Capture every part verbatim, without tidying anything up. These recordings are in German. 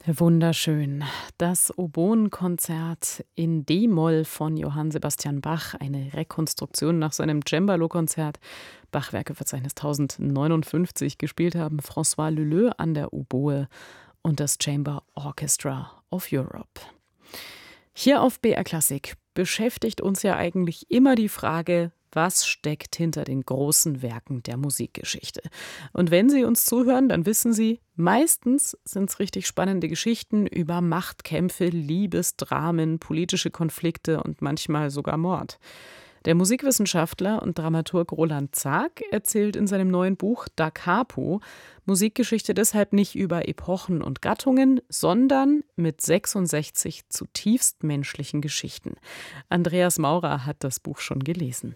Wunderschön. Das Oboenkonzert in D-Moll von Johann Sebastian Bach, eine Rekonstruktion nach seinem Cembalo-Konzert. Bach-Werke verzeichnis tausendneunundfünfzig gespielt haben François Leleux an der Oboe und das Chamber Orchestra of Europe. Hier auf B R Klassik beschäftigt uns ja eigentlich immer die Frage, was steckt hinter den großen Werken der Musikgeschichte? Und wenn Sie uns zuhören, dann wissen Sie, meistens sind es richtig spannende Geschichten über Machtkämpfe, Liebesdramen, politische Konflikte und manchmal sogar Mord. Der Musikwissenschaftler und Dramaturg Roland Zak erzählt in seinem neuen Buch Da Capo Musikgeschichte deshalb nicht über Epochen und Gattungen, sondern mit sechsundsechzig zutiefst menschlichen Geschichten. Andreas Maurer hat das Buch schon gelesen.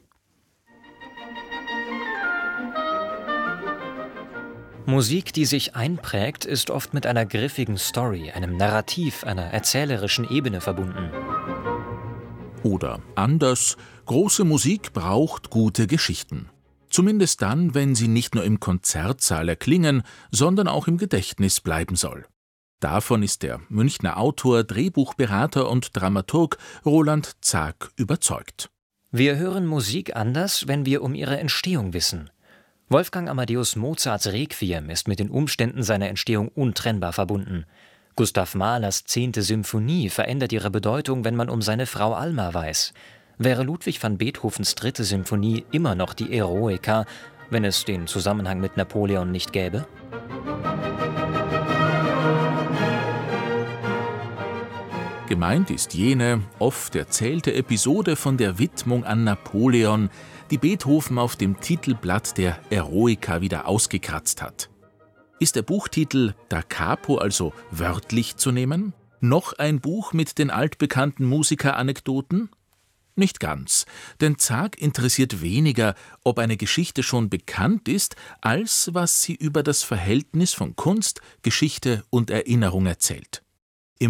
Musik, die sich einprägt, ist oft mit einer griffigen Story, einem Narrativ, einer erzählerischen Ebene verbunden. Oder anders, große Musik braucht gute Geschichten. Zumindest dann, wenn sie nicht nur im Konzertsaal erklingen, sondern auch im Gedächtnis bleiben soll. Davon ist der Münchner Autor, Drehbuchberater und Dramaturg Roland Zak überzeugt. Wir hören Musik anders, wenn wir um ihre Entstehung wissen. Wolfgang Amadeus Mozarts Requiem ist mit den Umständen seiner Entstehung untrennbar verbunden. Gustav Mahlers zehnte Symphonie verändert ihre Bedeutung, wenn man um seine Frau Alma weiß. Wäre Ludwig van Beethovens dritte Symphonie immer noch die Eroica, wenn es den Zusammenhang mit Napoleon nicht gäbe? Gemeint ist jene, oft erzählte Episode von der Widmung an Napoleon, die Beethoven auf dem Titelblatt der Eroica wieder ausgekratzt hat. Ist der Buchtitel Da Capo also wörtlich zu nehmen? Noch ein Buch mit den altbekannten Musikeranekdoten? Nicht ganz, denn Zak interessiert weniger, ob eine Geschichte schon bekannt ist, als was sie über das Verhältnis von Kunst, Geschichte und Erinnerung erzählt.